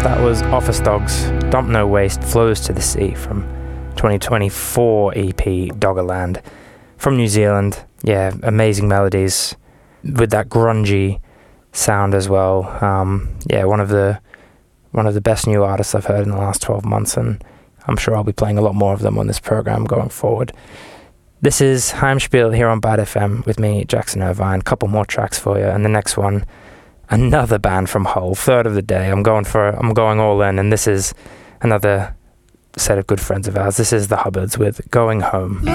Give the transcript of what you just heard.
That was Office Dogs, Dump No Waste, Flows to the Sea from 2024 EP Doggerland from New Zealand. Yeah, amazing melodies with that grungy sound as well. Yeah, one of the best new artists I've heard in the last 12 months, and I'm sure I'll be playing a lot more of them on this program going forward. This is Heimspiel here on Bad FM with me, Jackson Irvine. Couple more tracks for you, and the next one, another band from Hull, third of the day. I'm going all in, and this is another set of good friends of ours. This is the Hubbards with Going Home.